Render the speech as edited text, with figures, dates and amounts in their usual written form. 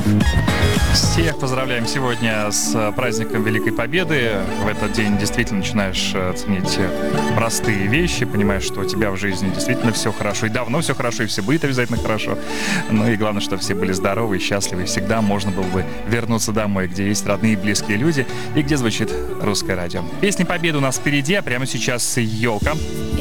Всех поздравляем сегодня с праздником Великой Победы. В этот день действительно начинаешь ценить простые вещи, понимаешь, что у тебя в жизни действительно все хорошо, и давно все хорошо, и все будет обязательно хорошо. Ну и главное, что все были здоровы и счастливы, и всегда можно было бы вернуться домой, где есть родные и близкие люди, и где звучит русское радио. Песня Победы у нас впереди, а прямо сейчас елка.